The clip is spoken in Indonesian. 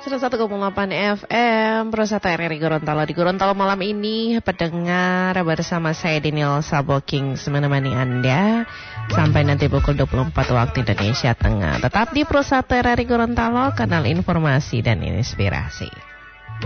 101,8 FM Prosata RRI Gorontalo. Di Gorontalo malam ini pendengar bersama saya Daniel Saboking menemani Anda sampai nanti pukul 24 waktu Indonesia Tengah. Tetap di Prosata RRI Gorontalo, kanal informasi dan inspirasi.